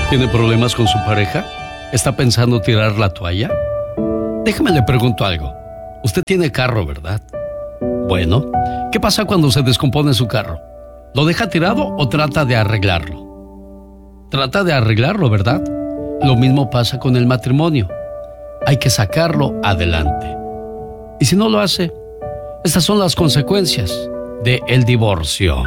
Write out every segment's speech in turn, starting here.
¿Tiene problemas con su pareja? ¿Está pensando tirar la toalla? Déjame le pregunto algo. Usted tiene carro, ¿verdad? Bueno, ¿qué pasa cuando se descompone su carro? ¿Lo deja tirado o trata de arreglarlo? Trata de arreglarlo, ¿verdad? Lo mismo pasa con el matrimonio. Hay que sacarlo adelante. Y si no lo hace, estas son las consecuencias del divorcio.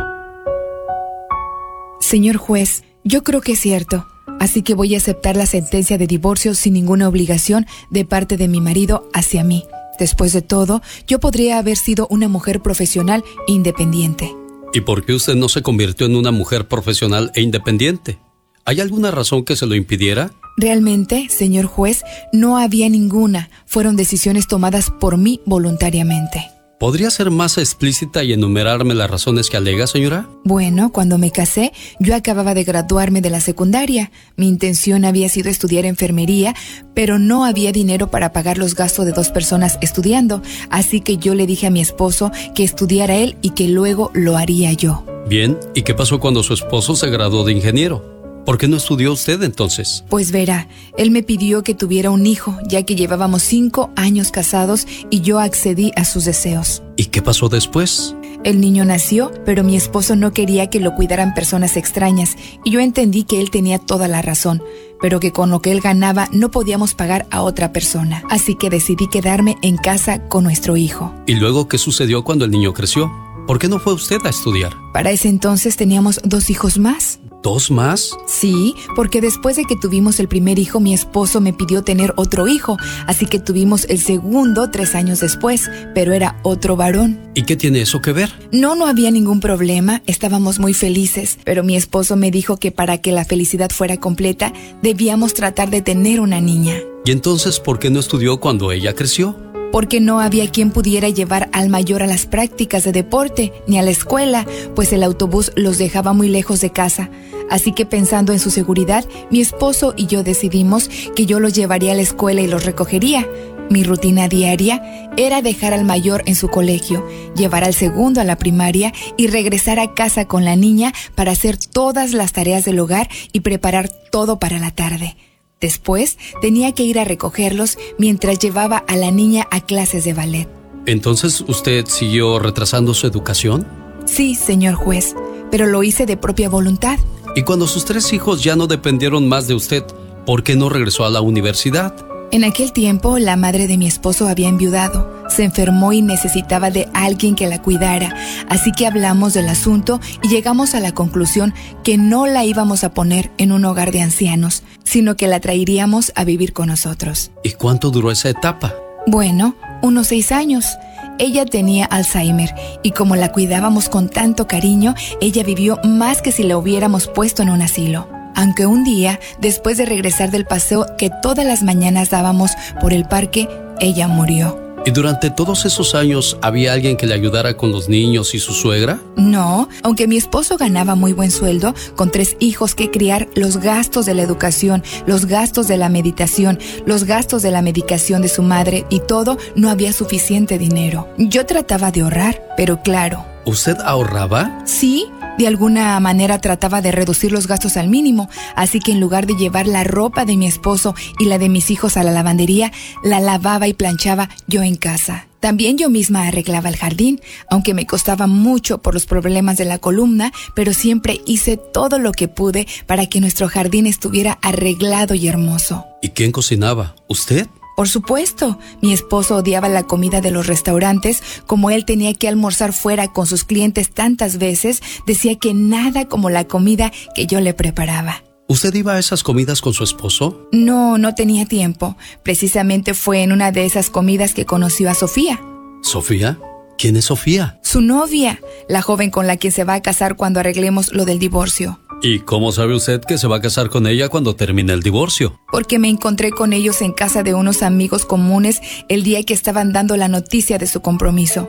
Señor juez, yo creo que es cierto. Así que voy a aceptar la sentencia de divorcio sin ninguna obligación de parte de mi marido hacia mí. Después de todo, yo podría haber sido una mujer profesional e independiente. ¿Y por qué usted no se convirtió en una mujer profesional e independiente? ¿Hay alguna razón que se lo impidiera? Realmente, señor juez, no había ninguna. Fueron decisiones tomadas por mí voluntariamente. ¿Podría ser más explícita y enumerarme las razones que alega, señora? Bueno, cuando me casé, yo acababa de graduarme de la secundaria. Mi intención había sido estudiar enfermería, pero no había dinero para pagar los gastos de 2 personas estudiando. Así que yo le dije a mi esposo que estudiara él y que luego lo haría yo. Bien, ¿y qué pasó cuando su esposo se graduó de ingeniero? ¿Por qué no estudió usted entonces? Pues verá, él me pidió que tuviera un hijo, ya que llevábamos 5 años casados y yo accedí a sus deseos. ¿Y qué pasó después? El niño nació, pero mi esposo no quería que lo cuidaran personas extrañas, y yo entendí que él tenía toda la razón, pero que con lo que él ganaba no podíamos pagar a otra persona. Así que decidí quedarme en casa con nuestro hijo. ¿Y luego qué sucedió cuando el niño creció? ¿Por qué no fue usted a estudiar? Para ese entonces teníamos 2 hijos más. ¿2 más? Sí, porque después de que tuvimos el primer hijo, mi esposo me pidió tener otro hijo, así que tuvimos el segundo 3 años después, pero era otro varón. ¿Y qué tiene eso que ver? No había ningún problema, estábamos muy felices, pero mi esposo me dijo que para que la felicidad fuera completa, debíamos tratar de tener una niña. ¿Y entonces por qué no estudió cuando ella creció? Porque no había quien pudiera llevar al mayor a las prácticas de deporte, ni a la escuela, pues el autobús los dejaba muy lejos de casa. Así que pensando en su seguridad, mi esposo y yo decidimos que yo los llevaría a la escuela y los recogería. Mi rutina diaria era dejar al mayor en su colegio, llevar al segundo a la primaria y regresar a casa con la niña para hacer todas las tareas del hogar y preparar todo para la tarde. Después, tenía que ir a recogerlos mientras llevaba a la niña a clases de ballet. ¿Entonces usted siguió retrasando su educación? Sí, señor juez, pero lo hice de propia voluntad. Y cuando sus 3 hijos ya no dependieron más de usted, ¿por qué no regresó a la universidad? En aquel tiempo, la madre de mi esposo había enviudado. Se enfermó y necesitaba de alguien que la cuidara. Así que hablamos del asunto y llegamos a la conclusión que no la íbamos a poner en un hogar de ancianos, sino que la traeríamos a vivir con nosotros. ¿Y cuánto duró esa etapa? Bueno, unos 6 años. Ella tenía Alzheimer y como la cuidábamos con tanto cariño, ella vivió más que si la hubiéramos puesto en un asilo. Aunque un día, después de regresar del paseo que todas las mañanas dábamos por el parque, ella murió. ¿Y durante todos esos años había alguien que le ayudara con los niños y su suegra? No, aunque mi esposo ganaba muy buen sueldo, con 3 hijos que criar, los gastos de la educación, los gastos de la meditación, los gastos de la medicación de su madre y todo, no había suficiente dinero. Yo trataba de ahorrar, pero claro. ¿Usted ahorraba? Sí. De alguna manera trataba de reducir los gastos al mínimo, así que en lugar de llevar la ropa de mi esposo y la de mis hijos a la lavandería, la lavaba y planchaba yo en casa. También yo misma arreglaba el jardín, aunque me costaba mucho por los problemas de la columna, pero siempre hice todo lo que pude para que nuestro jardín estuviera arreglado y hermoso. ¿Y quién cocinaba? ¿Usted? Por supuesto, mi esposo odiaba la comida de los restaurantes. Como él tenía que almorzar fuera con sus clientes tantas veces, decía que nada como la comida que yo le preparaba. ¿Usted iba a esas comidas con su esposo? No tenía tiempo. Precisamente fue en una de esas comidas que conoció a Sofía. ¿Sofía? ¿Quién es Sofía? Su novia, la joven con la que se va a casar cuando arreglemos lo del divorcio. ¿Y cómo sabe usted que se va a casar con ella cuando termine el divorcio? Porque me encontré con ellos en casa de unos amigos comunes el día que estaban dando la noticia de su compromiso.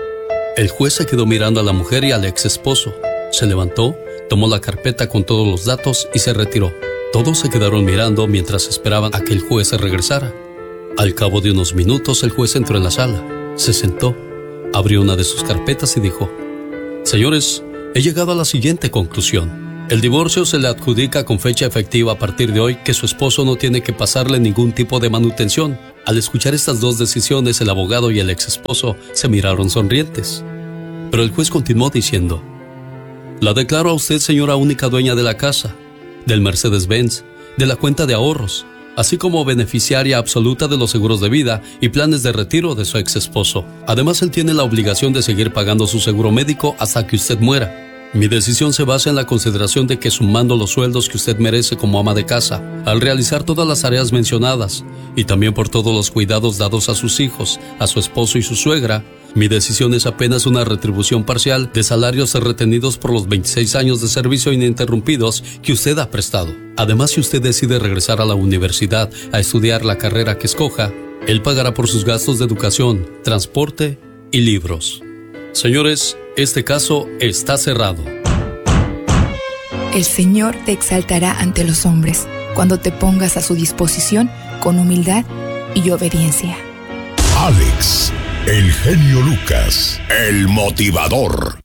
El juez se quedó mirando a la mujer y al ex esposo. Se levantó, tomó la carpeta con todos los datos y se retiró. Todos se quedaron mirando mientras esperaban a que el juez se regresara. Al cabo de unos minutos, el juez entró en la sala, se sentó, abrió una de sus carpetas y dijo: Señores, he llegado a la siguiente conclusión. El divorcio se le adjudica con fecha efectiva a partir de hoy que su esposo no tiene que pasarle ningún tipo de manutención. Al escuchar estas dos decisiones, el abogado y el ex esposo se miraron sonrientes. Pero el juez continuó diciendo: la declaro a usted, señora única dueña de la casa, del Mercedes-Benz, de la cuenta de ahorros, así como beneficiaria absoluta de los seguros de vida y planes de retiro de su ex esposo. Además, él tiene la obligación de seguir pagando su seguro médico hasta que usted muera. Mi decisión se basa en la consideración de que, sumando los sueldos que usted merece como ama de casa, al realizar todas las tareas mencionadas, y también por todos los cuidados dados a sus hijos, a su esposo y su suegra, mi decisión es apenas una retribución parcial de salarios retenidos por los 26 años de servicio ininterrumpidos que usted ha prestado. Además, si usted decide regresar a la universidad a estudiar la carrera que escoja, él pagará por sus gastos de educación, transporte y libros. Señores, este caso está cerrado. El Señor te exaltará ante los hombres cuando te pongas a su disposición con humildad y obediencia. Alex, el genio Lucas, el motivador.